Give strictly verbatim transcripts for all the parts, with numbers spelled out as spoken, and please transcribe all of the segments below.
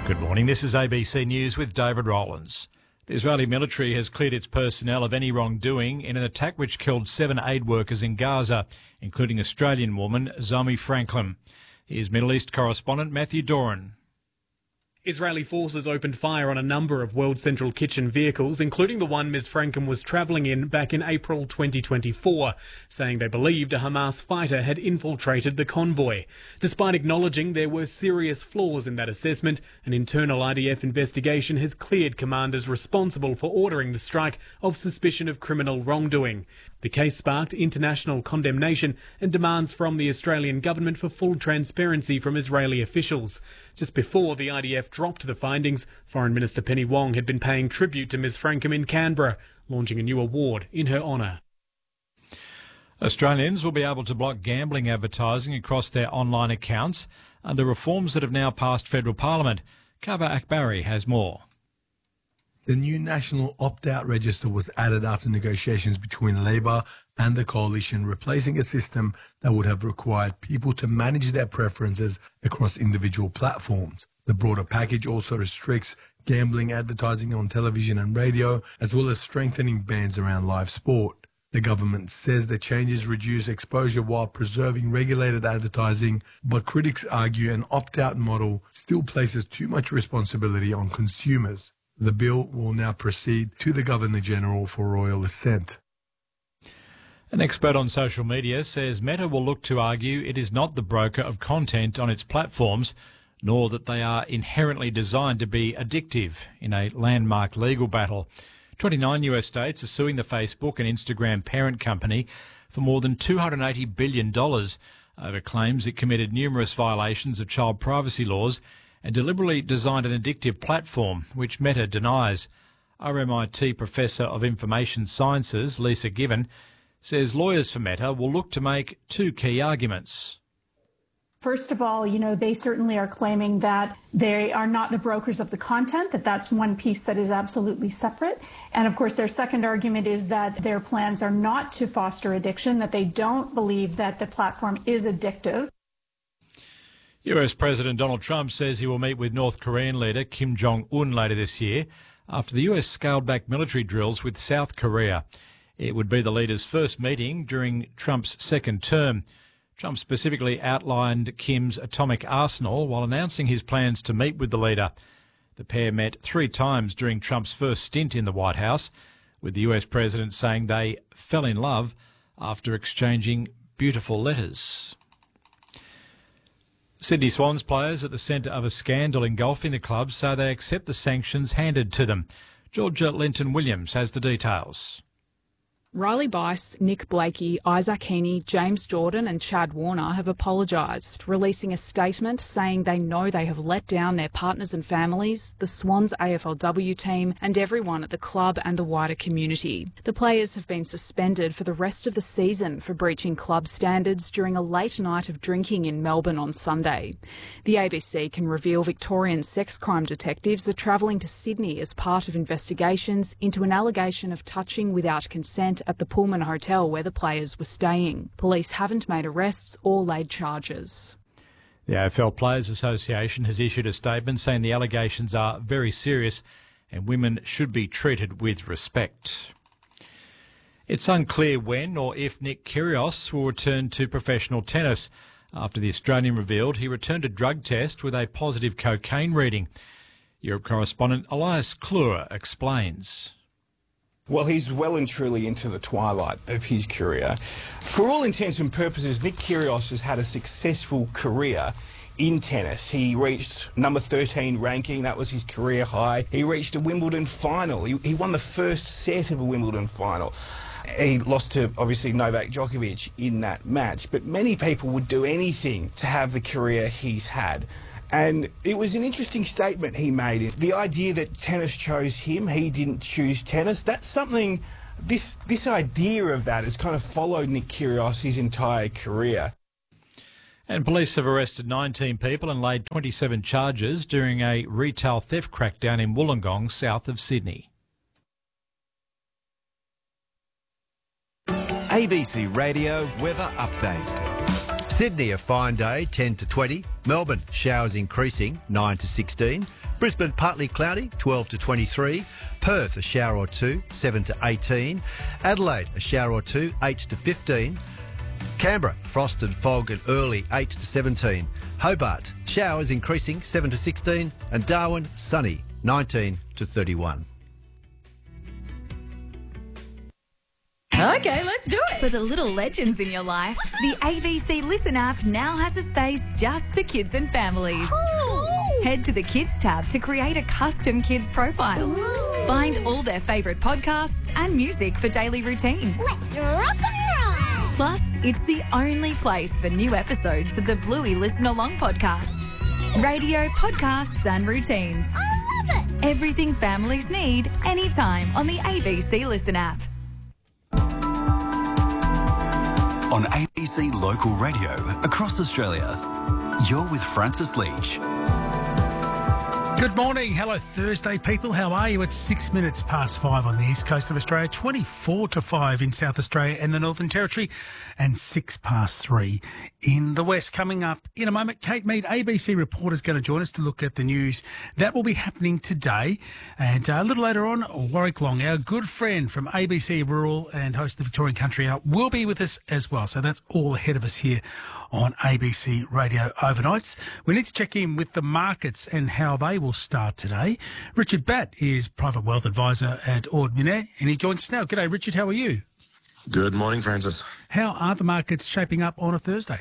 Good morning, this is A B C News with David Rowlands. The Israeli military has cleared its personnel of any wrongdoing in an attack which killed seven aid workers in Gaza, including Australian woman Zomi Franklin. Here's Middle East correspondent Matthew Doran. Israeli forces opened fire on a number of World Central Kitchen vehicles, including the one Miz Franken was travelling in back in April twenty twenty-four, saying they believed a Hamas fighter had infiltrated the convoy. Despite acknowledging there were serious flaws in that assessment, an internal I D F investigation has cleared commanders responsible for ordering the strike of suspicion of criminal wrongdoing. The case sparked international condemnation and demands from the Australian government for full transparency from Israeli officials. Just before the I D F dropped the findings, Foreign Minister Penny Wong had been paying tribute to Miz Franken in Canberra, launching a new award in her honour. Australians will be able to block gambling advertising across their online accounts under reforms that have now passed federal parliament. Kava Akbari has more. The new national opt-out register was added after negotiations between Labor and the coalition, replacing a system that would have required people to manage their preferences across individual platforms. The broader package also restricts gambling advertising on television and radio, as well as strengthening bans around live sport. The government says the changes reduce exposure while preserving regulated advertising, but critics argue an opt-out model still places too much responsibility on consumers. The bill will now proceed to the Governor-General for royal assent. An expert on social media says Meta will look to argue it is not the broker of content on its platforms, nor that they are inherently designed to be addictive in a landmark legal battle. twenty-nine U S states are suing the Facebook and Instagram parent company for more than two hundred eighty billion dollars over claims it committed numerous violations of child privacy laws and deliberately designed an addictive platform, which Meta denies. R M I T Professor of Information Sciences, Lisa Given, says lawyers for Meta will look to make two key arguments. First of all, you know, they certainly are claiming that they are not the brokers of the content, that that's one piece that is absolutely separate. And of course, their second argument is that their plans are not to foster addiction, that they don't believe that the platform is addictive. U S President Donald Trump says he will meet with North Korean leader Kim Jong-un later this year after the U S scaled back military drills with South Korea. It would be the leaders' first meeting during Trump's second term. Trump specifically outlined Kim's atomic arsenal while announcing his plans to meet with the leader. The pair met three times during Trump's first stint in the White House, with the U S president saying they fell in love after exchanging beautiful letters. Sydney Swans players at the centre of a scandal engulfing the club say they accept the sanctions handed to them. Georgia Linton-Williams has the details. Riley Bice, Nick Blakey, Isaac Heaney, James Jordan and Chad Warner have apologised, releasing a statement saying they know they have let down their partners and families, the Swans A F L W team and everyone at the club and the wider community. The players have been suspended for the rest of the season for breaching club standards during a late night of drinking in Melbourne on Sunday. The A B C can reveal Victorian sex crime detectives are travelling to Sydney as part of investigations into an allegation of touching without consent at the Pullman Hotel where the players were staying. Police haven't made arrests or laid charges. The A F L Players Association has issued a statement saying the allegations are very serious and women should be treated with respect. It's unclear when or if Nick Kyrgios will return to professional tennis after the Australian revealed he returned a drug test with a positive cocaine reading. Europe correspondent Elias Klur explains. Well, he's well and truly into the twilight of his career. For all intents and purposes, Nick Kyrgios has had a successful career in tennis. He reached number thirteen ranking, that was his career high. He reached a Wimbledon final. He, he won the first set of a Wimbledon final. He lost to, obviously, Novak Djokovic in that match, but many people would do anything to have the career he's had. And it was an interesting statement he made. The idea that tennis chose him, he didn't choose tennis, that's something, this this idea of that has kind of followed Nick Kyrgios his entire career. And police have arrested nineteen people and laid twenty-seven charges during a retail theft crackdown in Wollongong, south of Sydney. A B C Radio Weather Update. Sydney, a fine day, ten to twenty. Melbourne, showers increasing, nine to sixteen. Brisbane, partly cloudy, twelve to twenty-three. Perth, a shower or two, seven to eighteen. Adelaide, a shower or two, eight to fifteen. Canberra, frost and fog and early, eight to seventeen. Hobart, showers increasing, seven to sixteen. And Darwin, sunny, nineteen to thirty-one. Okay, let's do it. For the little legends in your life, the A B C Listen app now has a space just for kids and families. Ooh. Head to the Kids tab to create a custom kids profile. Ooh. Find all their favourite podcasts and music for daily routines. Let's rock and roll. Plus, it's the only place for new episodes of the Bluey Listen Along podcast. Radio, podcasts and routines. I love it. Everything families need, anytime on the A B C Listen app. On A B C Local Radio across Australia, you're with Francis Leach. Good morning. Hello, Thursday, people. How are you? It's six minutes past five on the east coast of Australia, twenty-four to five in South Australia and the Northern Territory, and six past three in the west. Coming up in a moment, Kate Mead, A B C reporter, is going to join us to look at the news that will be happening today. And uh, a little later on, Warwick Long, our good friend from A B C Rural and host of the Victorian Country Hour, will be with us as well. So that's all ahead of us here on A B C Radio Overnights. We need to check in with the markets and how they will start today. Richard Batt is Private Wealth Advisor at Ord Minnett, and he joins us now. G'day, Richard. How are you? Good morning, Francis. How are the markets shaping up on a Thursday?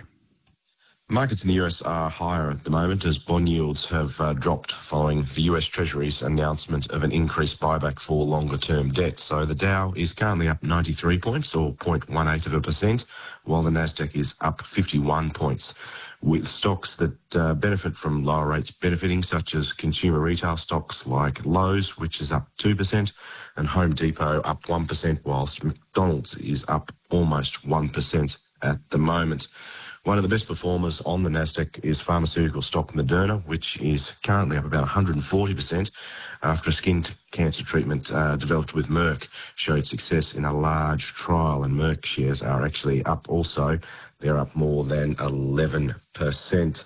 Markets in the U S are higher at the moment as bond yields have uh, dropped following the U S Treasury's announcement of an increased buyback for longer-term debt. So the Dow is currently up ninety-three points, or zero point one eight of a percent, while the Nasdaq is up fifty-one points, with stocks that uh, benefit from lower rates benefiting, such as consumer retail stocks like Lowe's, which is up two percent, and Home Depot up one percent, whilst McDonald's is up almost one percent at the moment. One of the best performers on the Nasdaq is pharmaceutical stock Moderna, which is currently up about one hundred forty percent after a skin cancer treatment uh, developed with Merck showed success in a large trial, and Merck shares are actually up also. They're up more than eleven percent.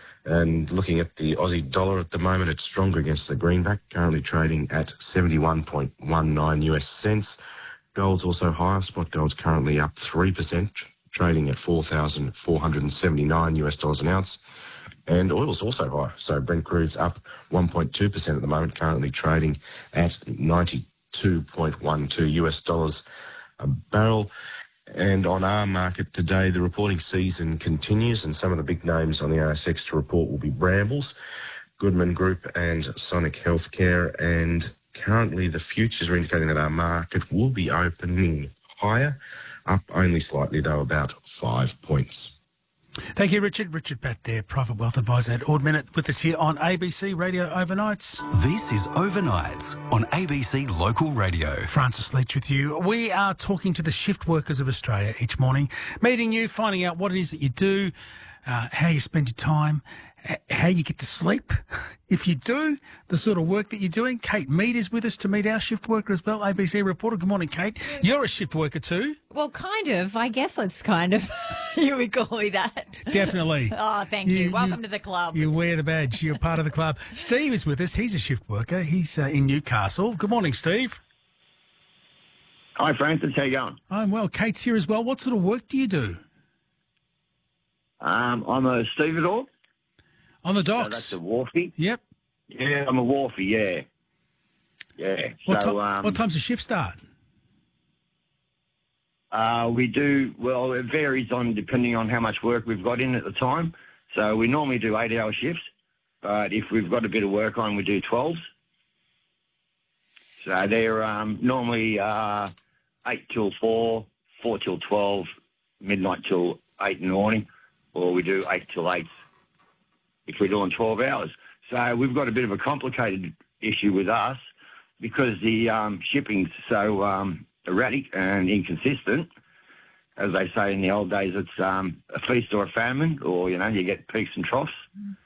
And looking at the Aussie dollar at the moment, it's stronger against the greenback, currently trading at seventy-one point one nine U S cents. Gold's also higher. Spot gold's currently up three percent. Trading at four thousand four hundred seventy-nine US dollars an ounce. And oil's also high. So Brent crude's up one point two percent at the moment, currently trading at ninety-two point one two US dollars a barrel. And on our market today, the reporting season continues, and some of the big names on the A S X to report will be Brambles, Goodman Group and Sonic Healthcare. And currently the futures are indicating that our market will be opening higher, up only slightly, though, about five points. Thank you, Richard. Richard Batt there, Private Wealth Advisor at Ord Minnett, with us here on A B C Radio Overnights. This is Overnights on A B C Local Radio. Francis Leach with you. We are talking to the shift workers of Australia each morning, meeting you, finding out what it is that you do, uh, how you spend your time, how you get to sleep, if you do, the sort of work that you're doing. Kate Mead is with us to meet our shift worker as well, A B C reporter. Good morning, Kate. You're a shift worker too. Well, kind of. I guess it's kind of. You would call me that. Definitely. Oh, thank you. you. Welcome you, to the club. You wear the badge. You're part of the club. Steve is with us. He's a shift worker. He's uh, in Newcastle. Good morning, Steve. Hi, Francis. How you going? I'm well. Kate's here as well. What sort of work do you do? Um, I'm a stevedore. On the docks? So that's a wharfie. Yep. Yeah, I'm a wharfie, yeah. Yeah. What, so, to- um, what time's the shift start? Uh, we do, well, it varies on depending on how much work we've got in at the time. So we normally do eight-hour shifts, but if we've got a bit of work on, we do twelves. So they're um, normally uh, eight till four, four till twelve, midnight till eight in the morning, or we do eight till eight if we're doing twelve hours. So we've got a bit of a complicated issue with us because the um, shipping's so um, erratic and inconsistent. As they say in the old days, it's um, a feast or a famine, or, you know, you get peaks and troughs. Mm.